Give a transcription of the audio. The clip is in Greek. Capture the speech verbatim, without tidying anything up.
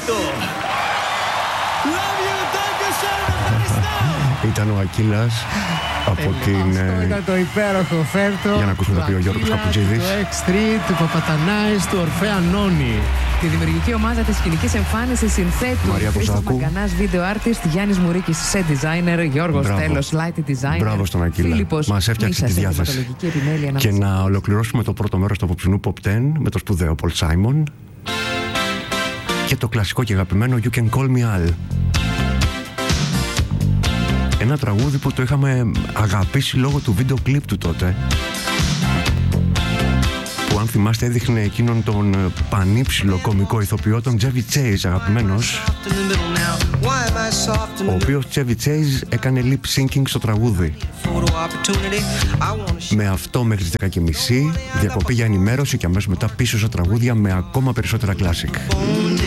Άλτο. Love you, ευχαριστώ. Ήταν ο Ακύλας από την... Αυτό ήταν το υπέροχο φέρτο. Για να ακούσουμε το πει ο Γιώργος Καπουτζίδης. Του X-Street, του Παπατανάης, του Ορφέα Νόνη. Τη δημιουργική ομάδα της σκηνικής εμφάνισης συνθέτουν Μαρία Χρήστος Κοζάκου. Μαγκανάς, video artist, Γιάννης Μουρίκης, set designer, Γιώργος Μπράβο. Τέλος, light designer. Μπράβο στον Ακύλα. Φίλιππος Μας έφτιαξε τη Μίσας, διάθεση. ενδυματολογική επιμέλεια Και ανάμεσα. να ολοκληρώσουμε το πρώτο μέρος του απόψινού Pop δέκα με το σπουδαίο Paul Simon και το κλασικό και αγαπημένο You Can Call Me Al. Ένα τραγούδι που το είχαμε αγαπήσει λόγω του βίντεο κλιπ του τότε, που αν θυμάστε έδειχνε εκείνον τον πανύψηλο κωμικό ηθοποιό, τον Chevy Chase, αγαπημένος, ο οποίος Chevy Chase έκανε lip syncing στο τραγούδι. Με αυτό μέχρι τις δέκα και μισή, διακοπή για ενημέρωση και αμέσως μετά πίσω στα τραγούδια με ακόμα περισσότερα classic.